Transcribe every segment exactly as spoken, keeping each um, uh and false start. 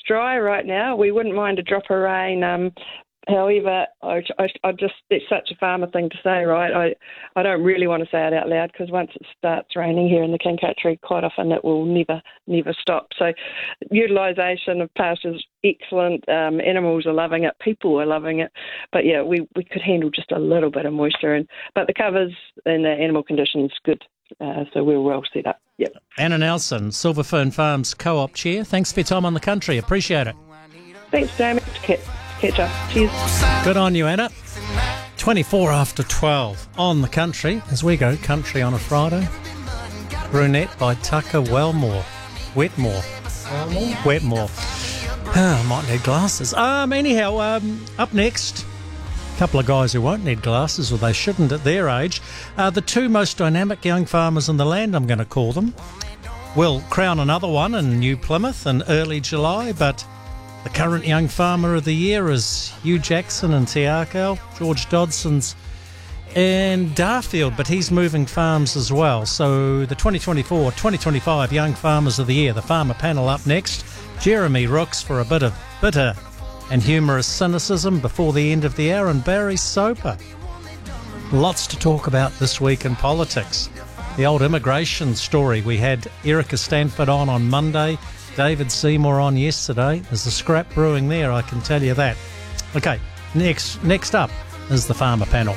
dry right now. We wouldn't mind a drop of rain. Um, however, I, I, I just it's such a farmer thing to say, right? I, I don't really want to say it out loud because once it starts raining here in the King Country, quite often it will never, never stop. So utilisation of pastures excellent. Um, animals are loving it. People are loving it. But yeah, we, we could handle just a little bit of moisture. And but the covers and the animal conditions good. Uh, so we're well set up. Yep. Anna Nelson, Silver Fern Farms Co-op Chair. Thanks for your time on the country. Appreciate it. Thanks, Jamie. Catch, catch up. Cheers. Good on you, Anna. twenty-four after twelve on the country as we go country on a Friday. Brunette by Tucker Wellmore. Wetmore. Wellmore? Wetmore. Ah, I might need glasses. Um, anyhow, um, up next, a couple of guys who won't need glasses, or they shouldn't at their age, are the two most dynamic young farmers in the land, I'm going to call them. We'll crown another one in New Plymouth in early July, but the current Young Farmer of the Year is Hugh Jackson in Te Akau, George Dodson's in Darfield, but he's moving farms as well. So the twenty twenty-four twenty twenty-five Young Farmers of the Year, the farmer panel up next. Jeremy Rooks for a bit of bitter and humorous cynicism before the end of the hour, and Barry Soper. Lots to talk about this week in politics. The old immigration story. We had Erica Stanford on on Monday, David Seymour on yesterday. There's a scrap brewing there, I can tell you that. Okay, next next up is the farmer panel.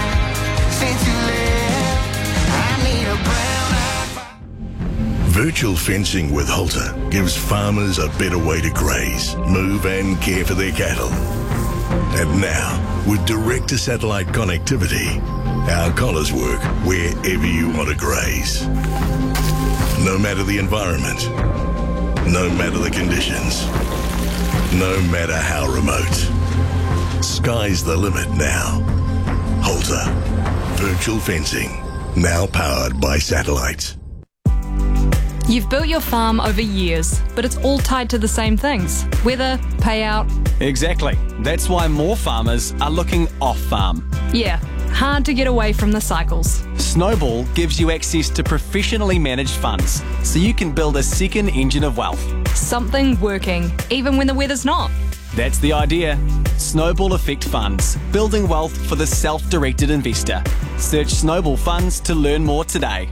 Virtual fencing with Halter gives farmers a better way to graze, move and care for their cattle. And now, with direct-to-satellite connectivity, our collars work wherever you want to graze. No matter the environment, no matter the conditions, no matter how remote. Sky's the limit now. Halter. Virtual fencing. Now powered by satellites. You've built your farm over years, but it's all tied to the same things. Weather, payout. Exactly. That's why more farmers are looking off-farm. Yeah, hard to get away from the cycles. Snowball gives you access to professionally managed funds, so you can build a second engine of wealth. Something working, even when the weather's not. That's the idea. Snowball Effect Funds, building wealth for the self-directed investor. Search Snowball Funds to learn more today.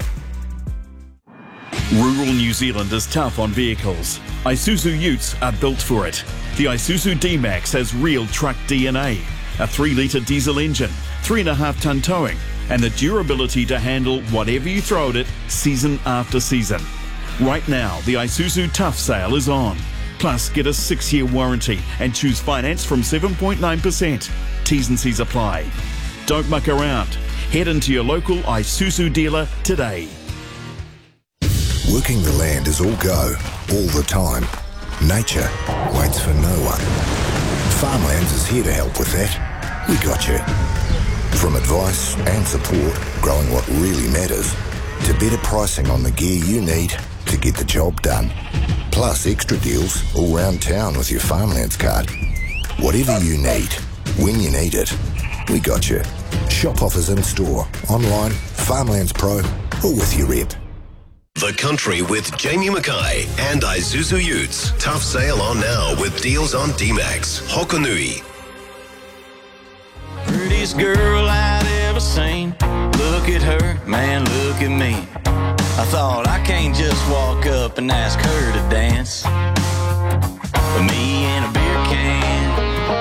Rural New Zealand is tough on vehicles. Isuzu Utes are built for it. The Isuzu D-Max has real truck D N A, a three litre diesel engine, three and a half tonne towing, and the durability to handle whatever you throw at it season after season. Right now, the Isuzu Tough Sale is on. Plus, get a six-year warranty and choose finance from seven point nine percent. T's and C's apply. Don't muck around. Head into your local Isuzu dealer today. Working the land is all go, all the time. Nature waits for no one. Farmlands is here to help with that. We got you. From advice and support, growing what really matters, to better pricing on the gear you need to get the job done. Plus extra deals all round town with your Farmlands card. Whatever you need, when you need it, we got you. Shop offers in store, online, Farmlands Pro, or with your rep. The Country with Jamie Mackay and Isuzu Utes. Tough sale on now with deals on D-Max. Hokonui. Prettiest girl I'd ever seen. Look at her, man, look at me. I thought I can't just walk up and ask her to dance. Me and a beer can.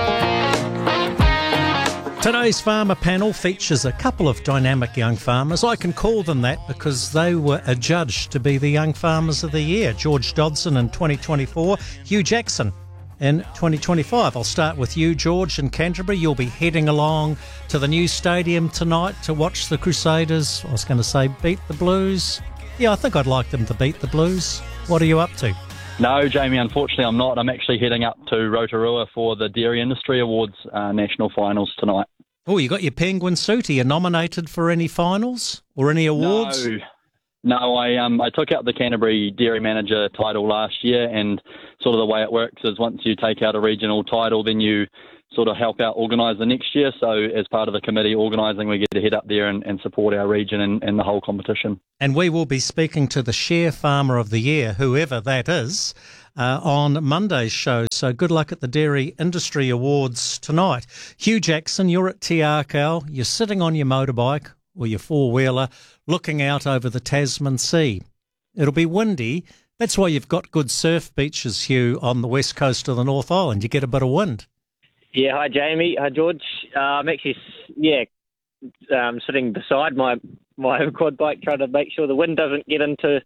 Today's farmer panel features a couple of dynamic young farmers. I can call them that because they were adjudged to be the Young Farmers of the Year. George Dodson in twenty twenty-four, Hugh Jackson in twenty twenty-five. I'll start with you, George, in Canterbury. You'll be heading along to the new stadium tonight to watch the Crusaders, I was going to say, beat the Blues. Yeah, I think I'd like them to beat the Blues. What are you up to? No, Jamie, unfortunately I'm not. I'm actually heading up to Rotorua for the Dairy Industry Awards uh, national finals tonight. Oh, you got your penguin suit. Are you nominated for any finals or any awards? No, no I um I took out the Canterbury Dairy Manager title last year, and sort of the way it works is once you take out a regional title, then you sort of help out organise the next year. So as part of the committee organising, we get to head up there and, and support our region and, and the whole competition. And we will be speaking to the Share Farmer of the Year, whoever that is, uh, on Monday's show. So good luck at the Dairy Industry Awards tonight. Hugh Jackson, you're at Te Akau. You're sitting on your motorbike or your four-wheeler looking out over the Tasman Sea. It'll be windy. That's why you've got good surf beaches, Hugh, on the west coast of the North Island. You get a bit of wind. Yeah, hi Jamie, hi George. Uh, I'm actually, yeah, um, sitting beside my my quad bike, trying to make sure the wind doesn't get into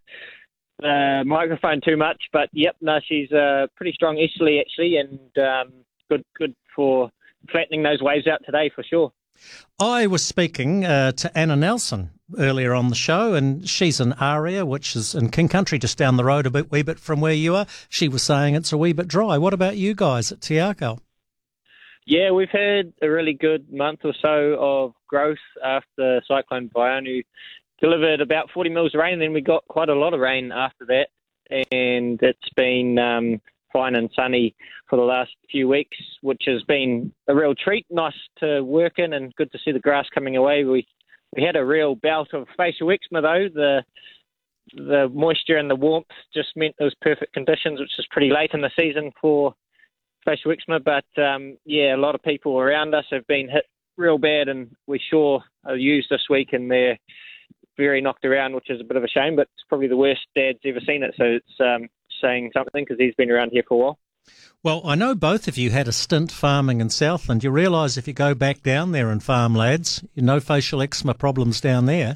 the microphone too much. But yep, no, she's a pretty strong easterly actually, and um, good good for flattening those waves out today for sure. I was speaking uh, to Anna Nelson earlier on the show, and she's in Aria, which is in King Country, just down the road a bit, wee bit from where you are. She was saying it's a wee bit dry. What about you guys at Te Akau? Yeah, we've had a really good month or so of growth after Cyclone Vaianu delivered about forty mils of rain, and then we got quite a lot of rain after that, and it's been um, fine and sunny for the last few weeks, which has been a real treat. Nice to work in and good to see the grass coming away. We we had a real bout of facial eczema though. The the moisture and the warmth just meant it was perfect conditions, which is pretty late in the season for facial eczema. But um, yeah, a lot of people around us have been hit real bad, and we sure are used this week, and they're very knocked around, which is a bit of a shame. But it's probably the worst Dad's ever seen it, so it's um, saying something because he's been around here for a while. Well, I know both of you had a stint farming in Southland. You realise if you go back down there and farm, lads, no facial eczema problems down there.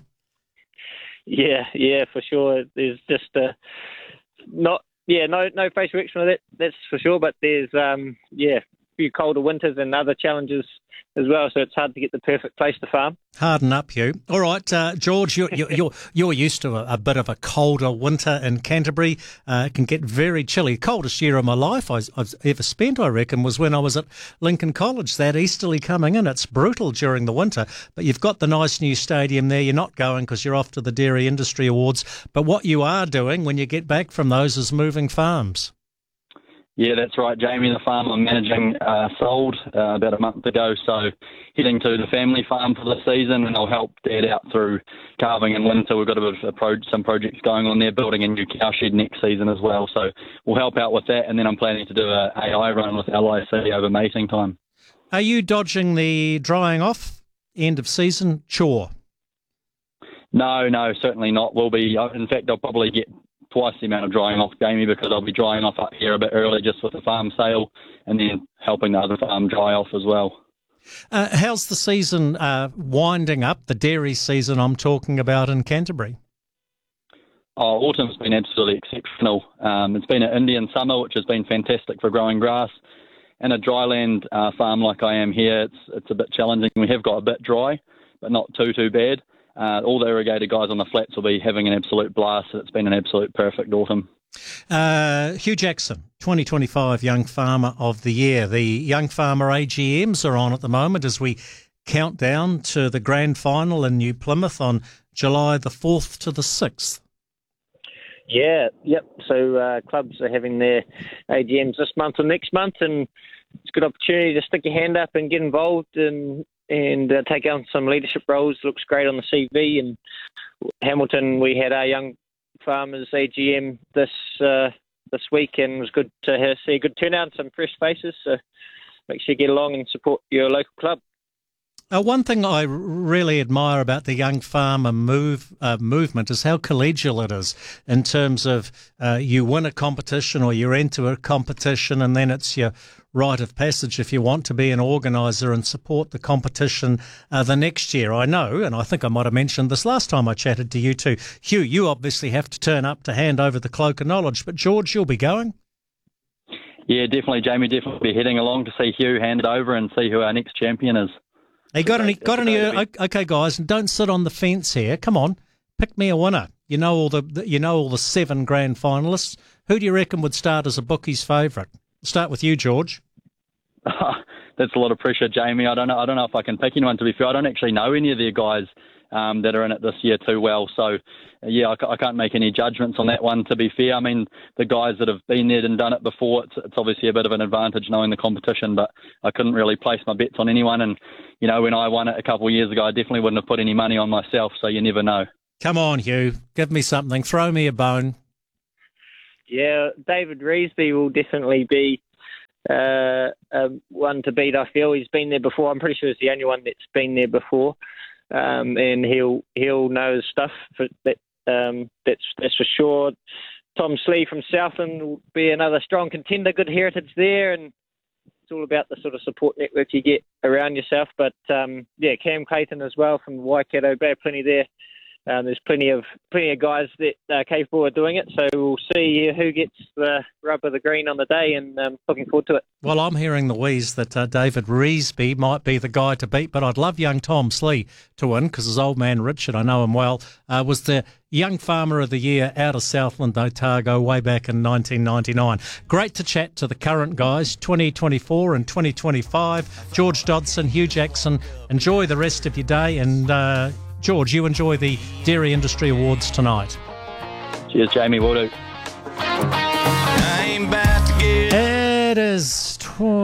Yeah, yeah, for sure. There's just uh, not, yeah, no, no facial eczema. That that's for sure. But there's, um, yeah, a few colder winters and other challenges as well. So it's hard to get the perfect place to farm. Harden up, Hugh. All right, uh, George, you're, you're you're you're used to a, a bit of a colder winter in Canterbury. Uh, it can get very chilly. Coldest year of my life I, I've ever spent, I reckon, was when I was at Lincoln College. That easterly coming in, it's brutal during the winter. But you've got the nice new stadium there. You're not going because you're off to the Dairy Industry Awards. But what you are doing when you get back from those is moving farms. Yeah, that's right, Jamie. The farm I'm managing uh, sold uh, about a month ago, so heading to the family farm for the season, and I'll help Dad out through calving in winter. We've got a bit of a pro- some projects going on there, building a new cow shed next season as well, so we'll help out with that, and then I'm planning to do a A I run with L I C over mating time. Are you dodging the drying off end of season chore? No, no, certainly not. We'll be, in fact, I'll probably get twice the amount of drying off, Jamie, because I'll be drying off up here a bit early just with the farm sale, and then helping the other farm dry off as well. Uh, how's the season uh, winding up, the dairy season I'm talking about in Canterbury? Oh, autumn's been absolutely exceptional. Um, it's been an Indian summer, which has been fantastic for growing grass. And a dryland uh, farm like I am here, it's it's a bit challenging. We have got a bit dry, but not too, too bad. Uh, all the irrigated guys on the flats will be having an absolute blast. It's been an absolute perfect autumn. Uh, Hugh Jackson, twenty twenty-five Young Farmer of the Year. The Young Farmer A G Ms are on at the moment as we count down to the grand final in New Plymouth on July the fourth to the sixth. Yeah, yep. So uh, clubs are having their A G Ms this month or next month, and it's a good opportunity to stick your hand up and get involved and and uh, take on some leadership roles. Looks great on the C V. And Hamilton, we had our Young Farmers A G M this uh, this week, and it was good to have, see a good turnout, some fresh faces. So make sure you get along and support your local club. Uh, one thing I really admire about the Young Farmer move uh, movement is how collegial it is in terms of uh, you win a competition or you enter a competition, and then it's your rite of passage if you want to be an organiser and support the competition uh, the next year. I know, and I think I might have mentioned this last time I chatted to you too. Hugh, you obviously have to turn up to hand over the cloak of knowledge, but George, you'll be going? Yeah, definitely, Jamie. Definitely be heading along to see Hugh hand it over and see who our next champion is. Hey, got any? Got any? Okay, guys, don't sit on the fence here. Come on, pick me a winner. You know all the, you know all the seven grand finalists. Who do you reckon would start as a bookie's favourite? Start with you, George. That's a lot of pressure, Jamie. I don't know. I don't know if I can pick anyone. To be fair, I don't actually know any of the guys um, that are in it this year too well. So, yeah, I, I can't make any judgments on that one. To be fair, I mean the guys that have been there and done it before, it's, it's obviously a bit of an advantage knowing the competition. But I couldn't really place my bets on anyone. And you know, when I won it a couple of years ago, I definitely wouldn't have put any money on myself. So you never know. Come on, Hugh, give me something. Throw me a bone. Yeah, David Reesby will definitely be uh, um, one to beat, I feel. He's been there before. I'm pretty sure he's the only one that's been there before. Um, and he'll he'll know his stuff. For that, um, that's, that's for sure. Tom Slee from Southland will be another strong contender, good heritage there. And it's all about the sort of support network you get around yourself. But, um, yeah, Cam Clayton as well from Waikato Bay, plenty there. Um, there's plenty of plenty of guys that are capable of doing it, so we'll see who gets the rub of the green on the day, and um, looking forward to it. Well, I'm hearing the wheeze that uh, David Reesby might be the guy to beat, but I'd love young Tom Slee to win, because his old man Richard, I know him well, uh, was the Young Farmer of the Year out of Southland, Otago, way back in nineteen ninety-nine. Great to chat to the current guys, twenty twenty-four and twenty twenty-five. George Dodson, Hugh Jackson, enjoy the rest of your day, and Uh, George, you enjoy the Dairy Industry Awards tonight. Cheers, Jamie. Will do. It is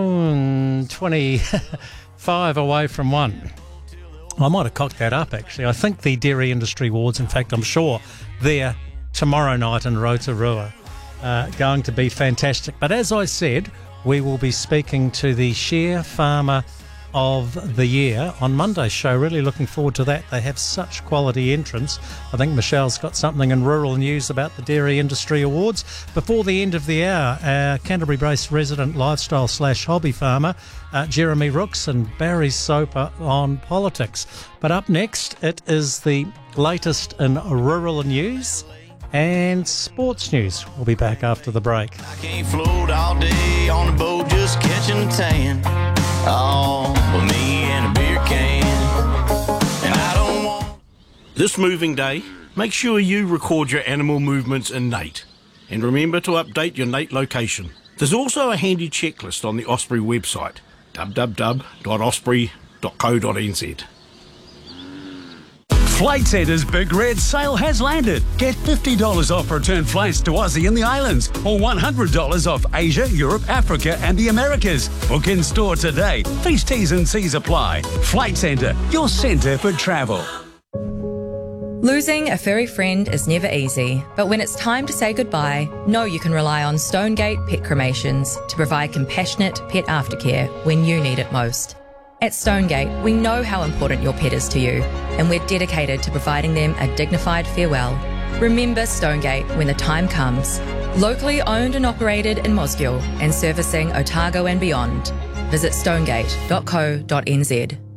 twenty-five away from one. I might have cocked that up, actually. I think the Dairy Industry Awards, in fact, I'm sure they're tomorrow night in Rotorua. Uh, going to be fantastic. But as I said, we will be speaking to the Share Farmer of the Year on Monday's show. Really looking forward to that. They have such quality entrants. I think Michelle's got something in rural news about the Dairy Industry Awards. Before the end of the hour, our Canterbury-based resident lifestyle slash hobby farmer, uh, Jeremy Rooks, and Barry Soper on politics. But up next, it is the latest in rural news and sports news. We'll be back after the break. I can't float all day on a boat just catching a tan. Oh, with me and a beer can. And I don't want... This moving day, make sure you record your animal movements in Nate. And remember to update your Nate location. There's also a handy checklist on the Osprey website, w w w dot osprey dot co dot n z. Flight Centre's Big Red Sale has landed. Get fifty dollars off return flights to Aussie and the islands, or one hundred dollars off Asia, Europe, Africa and the Americas. Book in store today. These T's and C's apply. Flight Centre, your centre for travel. Losing a furry friend is never easy, but when it's time to say goodbye, know you can rely on Stonegate Pet Cremations to provide compassionate pet aftercare when you need it most. At Stonegate, we know how important your pet is to you, and we're dedicated to providing them a dignified farewell. Remember Stonegate when the time comes. Locally owned and operated in Mosgiel and servicing Otago and beyond. Visit stonegate dot co dot n z.